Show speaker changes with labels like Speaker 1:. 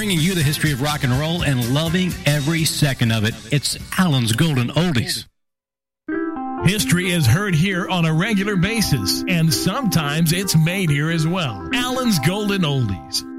Speaker 1: bringing you the history of rock and roll and loving every second of it. It's Alan's Golden Oldies.
Speaker 2: History is heard here on a regular basis, and sometimes it's made here as well. Alan's Golden Oldies.